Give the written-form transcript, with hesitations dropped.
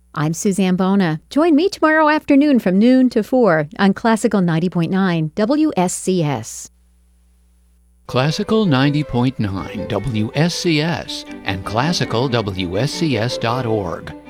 I'm Suzanne Bona. Join me tomorrow afternoon from noon to 4 on Classical 90.9 WSCS. Classical 90.9 WSCS and classicalwscs.org.